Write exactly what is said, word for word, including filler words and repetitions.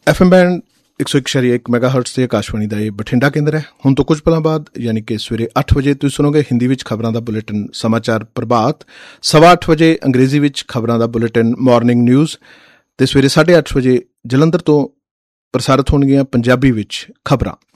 F M band ਇੱਕ ਸੌ ਇੱਕ ਸ਼ਰੀਆ ਇੱਕ ਮੈਗਾ ਹਰਟਸ ਤੇ ਆਕਾਸ਼ਵਾਣੀ ਦਾ ਇਹ ਬਠਿੰਡਾ ਕੇਂਦਰ ਹੈ। ਹੁਣ ਤੋਂ ਕੁਝ ਪਲਾਂ ਬਾਅਦ ਯਾਨੀ ਕਿ ਸਵੇਰੇ ਅੱਠ ਵਜੇ ਤੁਸੀਂ ਸੁਣੋਗੇ ਹਿੰਦੀ ਵਿੱਚ ਖਬਰਾਂ ਦਾ ਬੁਲੇਟਿਨ ਸਮਾਚਾਰ ਪ੍ਰਭਾਤ। ਸਵਾ ਅੱਠ ਵਜੇ ਅੰਗਰੇਜ਼ੀ ਵਿੱਚ ਖਬਰਾਂ ਦਾ ਬੁਲੇਟਿਨ ਮਾਰਨਿੰਗ ਨਿਊਜ਼ ਅਤੇ ਸਵੇਰੇ ਸਾਢੇ ਅੱਠ ਵਜੇ ਜਲੰਧਰ ਤੋਂ ਪ੍ਰਸਾਰਿਤ ਹੋਣਗੀਆਂ ਪੰਜਾਬੀ ਵਿੱਚ ਖਬਰਾਂ।